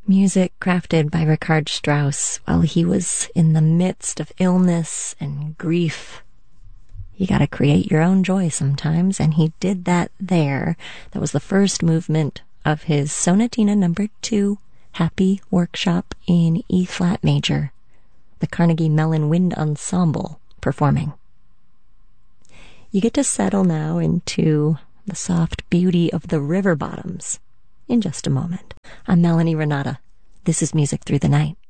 Music crafted by Richard Strauss while he was in the midst of illness and grief. You gotta create your own joy sometimes, and he did that there. That was the first movement of his Sonatina number 2, Happy Workshop in E-flat major. The Carnegie Mellon Wind Ensemble performing. You get to settle now into the soft beauty of the river bottoms in just a moment. I'm Melanie Renata. This is Music Through the Night.